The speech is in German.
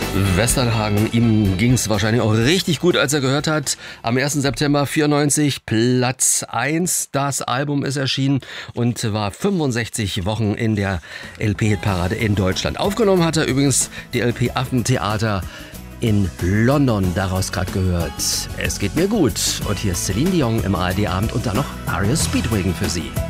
Westerhagen, ihm ging es wahrscheinlich auch richtig gut, als er gehört hat. Am 1. September 94 Platz 1. Das Album ist erschienen und war 65 Wochen in der LP-Parade in Deutschland. Aufgenommen hat er übrigens die LP Affentheater in London, daraus gerade gehört. Es geht mir gut. Und hier ist Celine Dion im ARD-Abend und dann noch Aria Speedwagon für Sie.